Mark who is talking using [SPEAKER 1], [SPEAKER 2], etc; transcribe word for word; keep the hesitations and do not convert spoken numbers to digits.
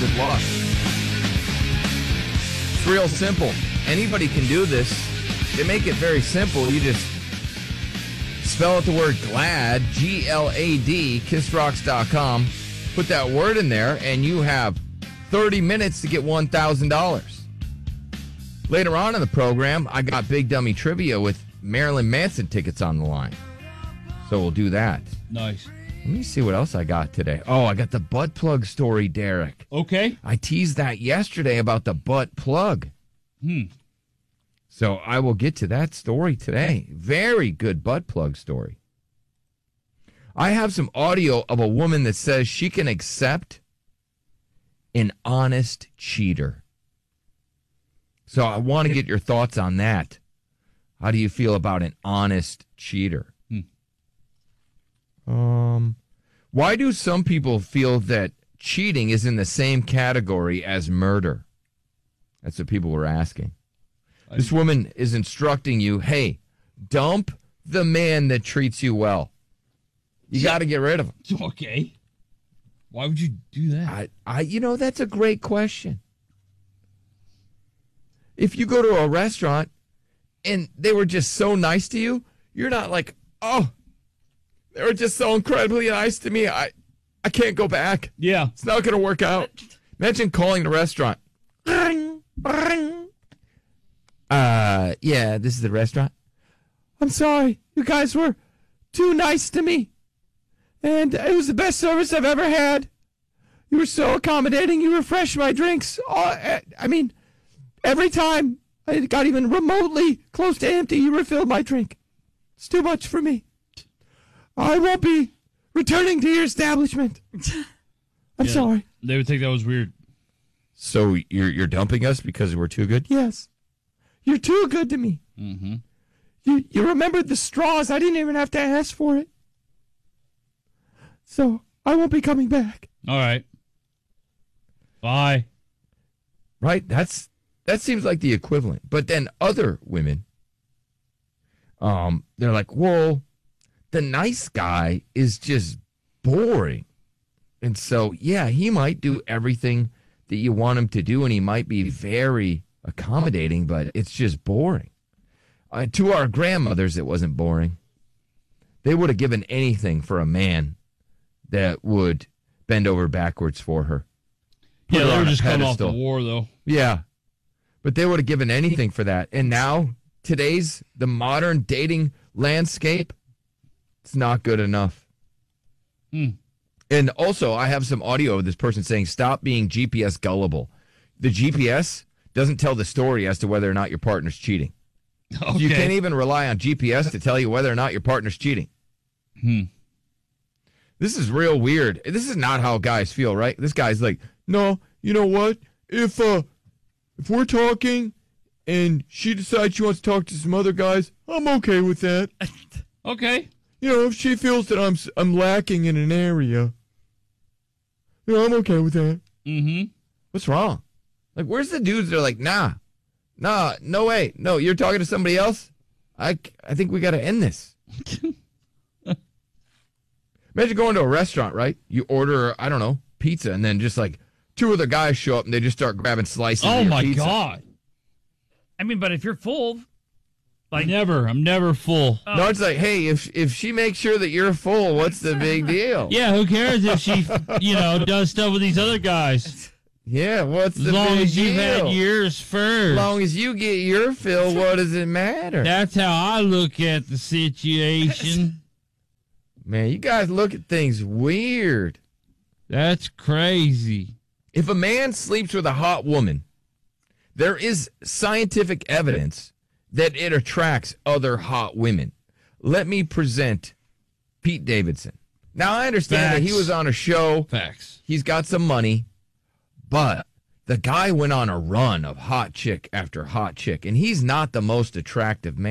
[SPEAKER 1] Good luck. It's real simple. Anybody can do this. They make it very simple. You just spell out the word GLAD, G L A D, kiss rocks dot com. Put that word in there, and you have thirty minutes to get one thousand dollars. Later on in the program, I got Big Dummy Trivia with Marilyn Manson tickets on the line. So we'll do that.
[SPEAKER 2] Nice.
[SPEAKER 1] Let me see what else I got today. Oh, I got the butt plug story, Derek.
[SPEAKER 2] Okay.
[SPEAKER 1] I teased that yesterday about the butt plug.
[SPEAKER 2] Hmm.
[SPEAKER 1] So I will get to that story today. Very good butt plug story. I have some audio of a woman that says she can accept an honest cheater. So I want to get your thoughts on that. How do you feel about an honest cheater? Hmm. Um, why do some people feel that cheating is in the same category as murder? That's what people were asking. This woman is instructing you, hey, dump the man that treats you well. You got to get rid of him.
[SPEAKER 2] Okay. Why would you do that?
[SPEAKER 1] I, I, you know, that's a great question. If you go to a restaurant and they were just so nice to you, you're not like, oh, they were just so incredibly nice to me. I, I can't go back.
[SPEAKER 2] Yeah.
[SPEAKER 1] It's not going to work out. Imagine calling the restaurant. Ring, ring. Uh, yeah, this is the restaurant. I'm sorry. You guys were too nice to me. And it was the best service I've ever had. You were so accommodating. You refreshed my drinks. Oh, I mean, every time I got even remotely close to empty, you refilled my drink. It's too much for me. I won't be returning to your establishment. I'm
[SPEAKER 2] yeah,
[SPEAKER 1] sorry.
[SPEAKER 2] They would think that was weird.
[SPEAKER 1] So you're you're dumping us because we're too good? Yes. You're too good to me.
[SPEAKER 2] Mm-hmm.
[SPEAKER 1] You you remembered the straws. I didn't even have to ask for it. So I won't be coming back.
[SPEAKER 2] All right. Bye.
[SPEAKER 1] Right? That's that seems like the equivalent. But then other women, um, they're like, well, the nice guy is just boring. And so, yeah, he might do everything that you want him to do, and he might be very accommodating, but it's just boring. Uh, to our grandmothers, it wasn't boring. They would have given anything for a man that would bend over backwards for her. Put
[SPEAKER 2] Yeah,
[SPEAKER 1] her
[SPEAKER 2] they
[SPEAKER 1] on
[SPEAKER 2] were
[SPEAKER 1] a
[SPEAKER 2] just coming off
[SPEAKER 1] pedestal.
[SPEAKER 2] the war, though.
[SPEAKER 1] Yeah. But they would have given anything for that. And now, today's, the modern dating landscape, it's not good enough.
[SPEAKER 2] Hmm.
[SPEAKER 1] And also, I have some audio of this person saying, stop being G P S gullible. The G P S doesn't tell the story as to whether or not your partner's cheating.
[SPEAKER 2] Okay.
[SPEAKER 1] You can't even rely on G P S to tell you whether or not your partner's cheating.
[SPEAKER 2] Hmm.
[SPEAKER 1] This is real weird. This is not how guys feel, right? This guy's like, no, you know what? If uh, if we're talking and she decides she wants to talk to some other guys, I'm okay with that.
[SPEAKER 2] Okay.
[SPEAKER 1] You know, if she feels that I'm I'm lacking in an area, you know, I'm okay with that.
[SPEAKER 2] Mm-hmm.
[SPEAKER 1] What's wrong? Like, where's the dudes that are like, nah, nah, no way. No, you're talking to somebody else? I, I think we got to end this. Imagine going to a restaurant, right? You order, I don't know, pizza, and then just like two other guys show up and they just start grabbing slices
[SPEAKER 2] Oh,
[SPEAKER 1] of your
[SPEAKER 2] my
[SPEAKER 1] pizza.
[SPEAKER 2] God.
[SPEAKER 3] I mean, but if you're full, like
[SPEAKER 2] Never. I'm never full.
[SPEAKER 3] Oh.
[SPEAKER 1] No, it's like, hey, if if she makes sure that you're full, what's the big deal?
[SPEAKER 2] Yeah, who cares if she, you know, does stuff with these other guys?
[SPEAKER 1] Yeah, what's
[SPEAKER 2] As
[SPEAKER 1] the
[SPEAKER 2] long
[SPEAKER 1] big
[SPEAKER 2] as you've
[SPEAKER 1] deal?
[SPEAKER 2] had yours first.
[SPEAKER 1] As long as you get your fill, what does it matter?
[SPEAKER 2] That's how I look at the situation.
[SPEAKER 1] Man, you guys look at things weird.
[SPEAKER 2] That's crazy.
[SPEAKER 1] If a man sleeps with a hot woman, there is scientific evidence that it attracts other hot women. Let me present Pete Davidson. Now, I understand that he
[SPEAKER 2] Facts.
[SPEAKER 1] was on a show.
[SPEAKER 2] Facts.
[SPEAKER 1] He's got some money, but the guy went on a run of hot chick after hot chick, and he's not the most attractive man.